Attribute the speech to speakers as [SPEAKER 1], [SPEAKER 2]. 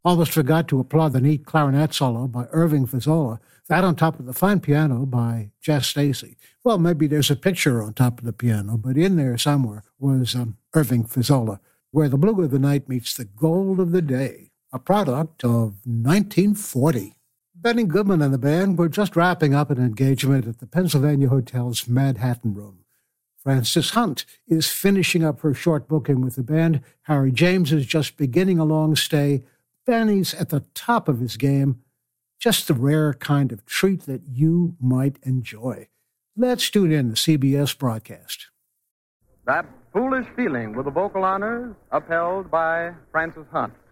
[SPEAKER 1] Almost forgot to applaud the neat clarinet solo by Irving Fazzola, that on top of the fine piano by Jess Stacy. Well, maybe there's a picture on top of the piano, but in there somewhere was Irving Fazzola, where the blue of the night meets the gold of the day, a product of 1940. Benny Goodman and the band were just wrapping up an engagement at the Pennsylvania Hotel's Manhattan Room. Frances Hunt is finishing up her short booking with the band. Harry James is just beginning a long stay. Benny's at the top of his game. Just the rare kind of treat that you might enjoy. Let's tune in to CBS broadcast.
[SPEAKER 2] That Foolish Feeling with the vocal honors upheld by Frances Hunt.